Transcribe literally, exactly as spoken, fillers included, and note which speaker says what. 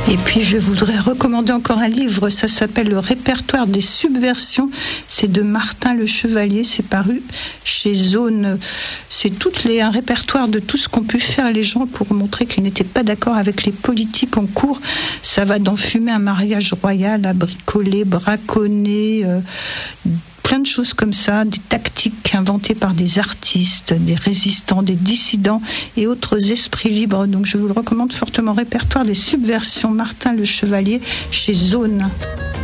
Speaker 1: Et puis je voudrais recommander encore un livre, ça s'appelle Le répertoire des subversions, c'est de Martin Le Chevalier, c'est paru chez Zone. C'est toutes les, un répertoire de tout ce qu'ont pu faire les gens pour montrer qu'ils n'étaient pas d'accord avec les politiques en cours. Ça va d'enfumer un mariage royal à bricoler, braconner, euh, plein de choses comme ça, des tactiques inventées par des artistes, des résistants, des dissidents et autres esprits libres. Donc je vous le recommande fortement, Répertoire des subversions, Martin Le Chevalier chez Zone.